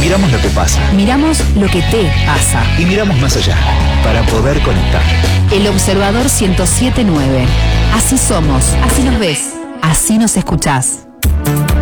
Miramos lo que pasa. Miramos lo que te pasa. Y miramos más allá, para poder conectar. El Observador 107.9. Así somos, así nos ves, así nos escuchás.